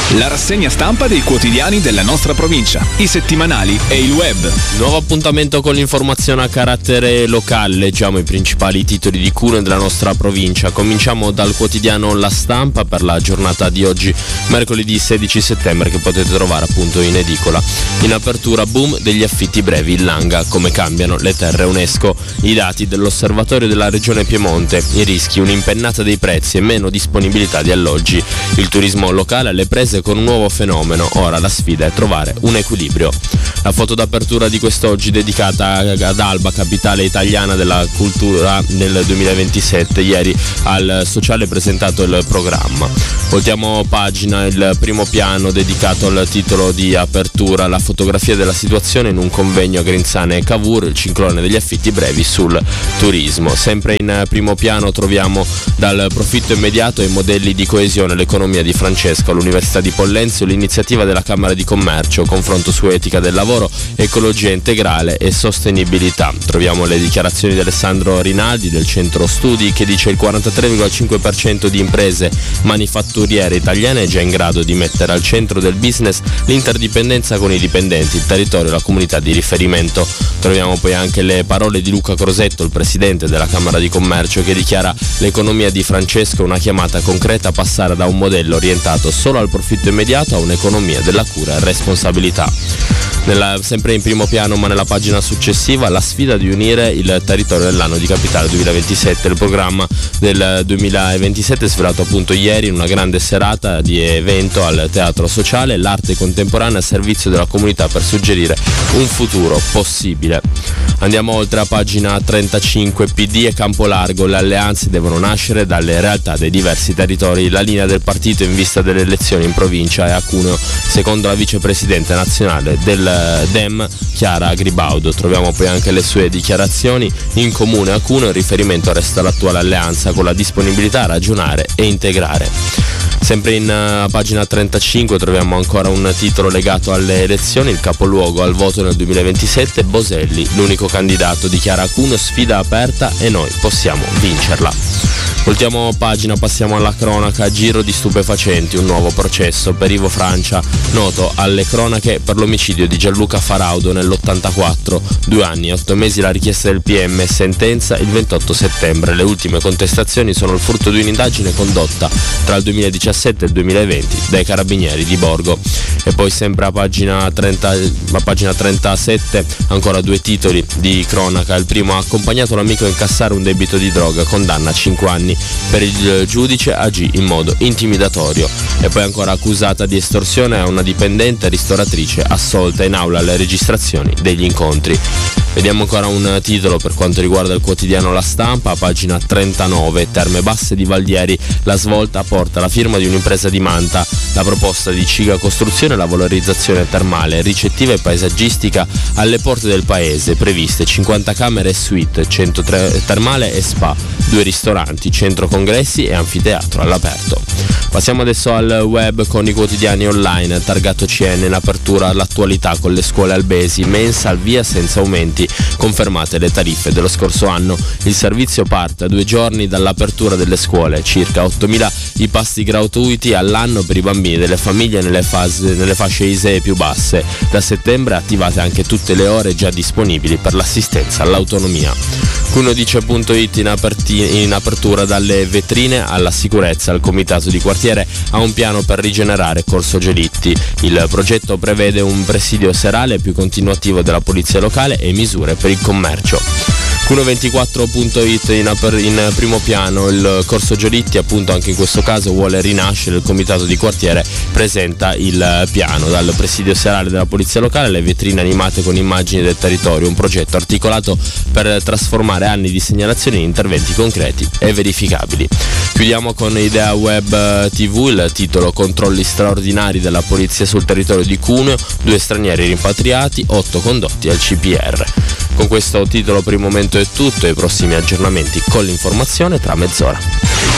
La rassegna stampa dei quotidiani della nostra provincia, i settimanali e il web. Nuovo appuntamento con l'informazione a carattere locale. Leggiamo i principali titoli di Cuneo della nostra provincia. Cominciamo dal quotidiano La Stampa per la giornata di oggi, mercoledì 16 settembre, che potete trovare appunto in edicola. In apertura, boom degli affitti brevi in Langa, come cambiano le terre UNESCO. I dati dell'osservatorio della regione Piemonte, i rischi, un'impennata dei prezzi e meno disponibilità di alloggi. Il turismo locale alle prese con un nuovo fenomeno, ora la sfida è trovare un equilibrio. La foto d'apertura di quest'oggi dedicata ad Alba, capitale italiana della cultura nel 2027. Ieri al Sociale presentato il programma. Voltiamo pagina, il primo piano dedicato al titolo di apertura, la fotografia della situazione in un convegno a Grinzane e Cavour, il ciclone degli affitti brevi sul turismo. Sempre in primo piano troviamo dal profitto immediato ai modelli di coesione l'economia di Francesco all'Università di Pollenzio, l'iniziativa della Camera di Commercio, confronto su etica del lavoro, ecologia integrale e sostenibilità. Troviamo le dichiarazioni di Alessandro Rinaldi del Centro Studi, che dice il 43,5% di imprese manifatturiere italiane è già in grado di mettere al centro del business l'interdipendenza con i dipendenti, il territorio e la comunità di riferimento. Troviamo poi anche le parole di Luca Crosetto, il presidente della Camera di Commercio, che dichiara l'economia di Francesco una chiamata concreta a passare da un modello orientato solo al profitto immediato a un'economia della cura e responsabilità. Sempre in primo piano, ma nella pagina successiva, la sfida di unire il territorio nell'anno di Capitale 2027. Il programma del 2027 è svelato appunto ieri in una grande serata di evento al Teatro Sociale, l'arte contemporanea a servizio della comunità per suggerire un futuro possibile. Andiamo oltre a pagina 35, PD e Campolargo, le alleanze devono nascere dalle realtà dei diversi territori. La linea del partito in vista delle elezioni in provincia e a Cuneo, secondo la vicepresidente nazionale del Dem, Chiara Gribaudo. Troviamo poi anche le sue dichiarazioni. In comune a Cuneo il riferimento resta l'attuale alleanza, con la disponibilità a ragionare e integrare. Sempre in pagina 35 troviamo ancora un titolo legato alle elezioni, il capoluogo al voto nel 2027, Boselli, l'unico candidato, dichiara Cuneo sfida aperta e noi possiamo vincerla. Voltiamo pagina, passiamo alla cronaca. Giro di stupefacenti, un nuovo processo per Ivo Francia, noto alle cronache per l'omicidio di Gianluca Faraudo nell'84. 2 anni e 8 mesi la richiesta del PM, sentenza il 28 settembre. Le ultime contestazioni sono il frutto di un'indagine condotta tra il 2017 e il 2020 dai carabinieri di Borgo. E poi sempre a pagina 37 ancora 2 titoli di cronaca. Il primo: ha accompagnato l'amico a incassare un debito di droga, condanna a 5 anni. Per il giudice agì in modo intimidatorio. E poi ancora accusata di estorsione a una dipendente ristoratrice, assolta in aula alle registrazioni degli incontri. Vediamo ancora un titolo per quanto riguarda il quotidiano La Stampa, a pagina 39, Terme Basse di Valdieri, la svolta porta la firma di un'impresa di Manta, la proposta di Ciga Costruzione, la valorizzazione termale, ricettiva e paesaggistica alle porte del paese, previste 50 camere e suite, 103 termale e spa, 2 ristoranti, centro congressi e anfiteatro all'aperto. Passiamo adesso al web con i quotidiani online. Targato CN in apertura all'attualità con le scuole albesi, mensa al via senza aumenti, confermate le tariffe dello scorso anno. Il servizio parte a 2 giorni dall'apertura delle scuole, circa 8.000 i pasti gratuiti all'anno per i bambini delle famiglie nelle fasce ISEE più basse. Da settembre attivate anche tutte le ore già disponibili per l'assistenza all'autonomia. Cuneo.it in apertura, dalle vetrine alla sicurezza. Il comitato di quartiere ha un piano per rigenerare Corso Gelitti. Il progetto prevede un presidio serale più continuativo della polizia locale e misure per il commercio. Cuneo24.it in primo piano, il Corso Giolitti appunto anche in questo caso vuole rinascere. Il comitato di quartiere presenta il piano, dal presidio serale della polizia locale alle vetrine animate con immagini del territorio, un progetto articolato per trasformare anni di segnalazioni in interventi concreti e verificabili. Chiudiamo con Idea Web TV, il titolo: controlli straordinari della polizia sul territorio di Cuneo, 2 stranieri rimpatriati, 8 condotti al CPR. Con questo titolo per il momento è tutto, i prossimi aggiornamenti con l'informazione tra mezz'ora.